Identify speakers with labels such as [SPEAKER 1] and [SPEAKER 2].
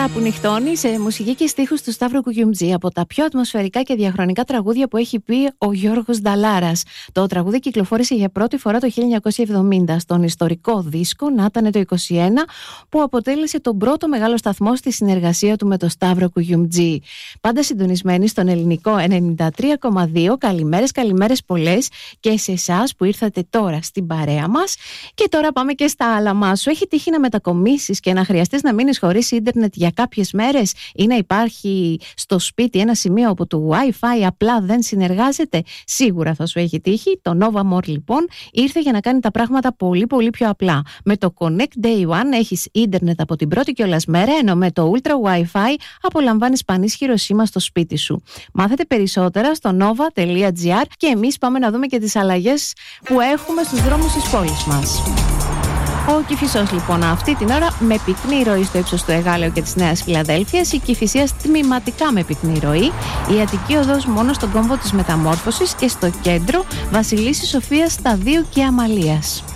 [SPEAKER 1] ώρα που νυχτώνει σε μουσική και στίχους του Σταύρου Κουγιουμτζή, από τα πιο ατμοσφαιρικά και διαχρονικά τραγούδια που έχει πει ο Γιώργος Νταλάρας. Το τραγούδι κυκλοφόρησε για πρώτη φορά το 1970 στον ιστορικό δίσκο «Να ήτανε το 21», που αποτέλεσε τον πρώτο μεγάλο σταθμό στη συνεργασία του με τον Σταύρο Κουγιουμτζή. Πάντα συντονισμένοι στον ελληνικό 93,2. Καλημέρες πολλές και σε εσάς που ήρθατε τώρα στην παρέα μας. Και τώρα πάμε και στα άλλα μας. Σου έχει τύχει να μετακομίσεις και να χρειαστείς να μείνεις χωρίς ίντερνετ για κάποιες μέρες ή να υπάρχει στο σπίτι ένα σημείο όπου το Wi-Fi απλά δεν συνεργάζεται? Σίγουρα θα σου έχει τύχει. Το Nova More λοιπόν ήρθε για να κάνει τα πράγματα πολύ πιο απλά. Με το Connect Day One έχεις ίντερνετ από την πρώτη κιόλας μέρα, ενώ με το Ultra Wi-Fi απολαμβάνεις πανίσχυρο σήμα στο σπίτι σου. Μάθετε περισσότερα στο nova.gr και εμείς πάμε να δούμε και τις αλλαγές που έχουμε στους δρόμους της πόλης μας. Ο Κηφισός λοιπόν αυτή την ώρα με πυκνή ροή στο ύψος του Εγάλεου και της Νέας Φιλαδέλφειας, η Κηφισίας τμηματικά με πυκνή ροή, η Αττική Οδός μόνο στον κόμβο της Μεταμόρφωσης και στο κέντρο Βασιλίσσης Σοφίας, Σταδίου και Αμαλίας.